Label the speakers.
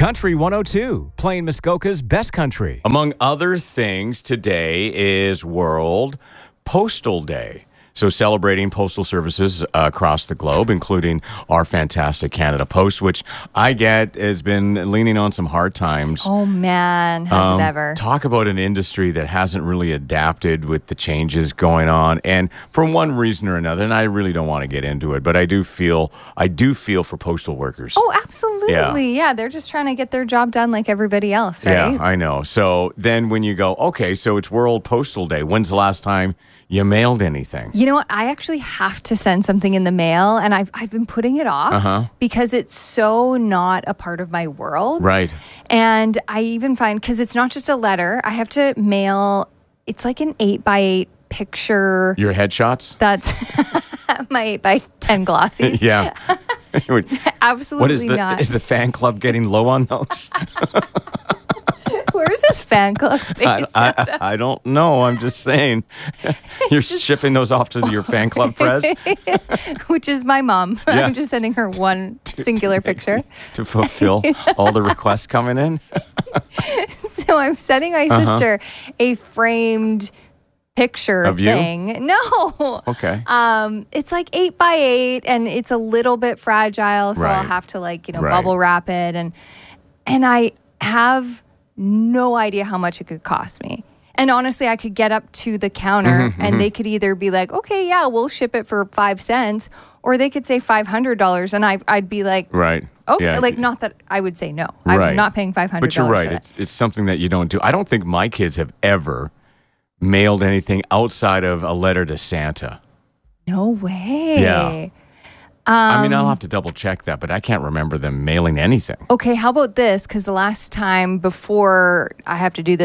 Speaker 1: Country 102, playing Muskoka's best country. Among other things, today is World Postal Day. So celebrating postal services across the globe, including our fantastic Canada Post, which I get has been leaning on some hard times.
Speaker 2: Oh, man. Has it ever.
Speaker 1: Talk about an industry that hasn't really adapted with the changes going on. And for one reason or another, and I really don't want to get into it, but I do feel for postal workers.
Speaker 2: Oh, absolutely. Yeah, they're just trying to get their job done like everybody else, right?
Speaker 1: Yeah, I know. So then when you go, okay, so it's World Postal Day. When's the last time you mailed anything?
Speaker 2: You know what? I actually have to send something in the mail, and I've been putting it off because it's so not a part of my world.
Speaker 1: Right.
Speaker 2: And I even find, because it's not just a letter, I have to mail, it's like an 8x8 picture.
Speaker 1: Your headshots?
Speaker 2: That's my 8x10 glossies.
Speaker 1: Yeah.
Speaker 2: Absolutely not.
Speaker 1: Is the fan club getting low on those?
Speaker 2: Where's this fan club based
Speaker 1: I don't know. I'm just saying. You're shipping those off to your fan club press?
Speaker 2: Which is my mom.
Speaker 1: Yeah.
Speaker 2: I'm just sending her one singular picture.
Speaker 1: To fulfill all the requests coming in?
Speaker 2: So I'm sending my sister a framed picture
Speaker 1: of
Speaker 2: thing.
Speaker 1: You?
Speaker 2: No.
Speaker 1: Okay.
Speaker 2: It's like 8x8 and it's a little bit fragile, so I'll have to bubble wrap it and I have no idea how much it could cost me. And honestly, I could get up to the counter and they could either be like, okay, yeah, we'll ship it for 5 cents, or they could say $500 and I'd be like,
Speaker 1: right.
Speaker 2: Okay,
Speaker 1: yeah.
Speaker 2: not that I would say no.
Speaker 1: Right.
Speaker 2: I'm not paying $500.
Speaker 1: But you're right. It's something that you don't do. I don't think my kids have ever mailed anything outside of a letter to Santa.
Speaker 2: No way.
Speaker 1: Yeah. I mean, I'll have to double check that, but I can't remember them mailing anything.
Speaker 2: Okay, how about this? Because the last time before I have to do this,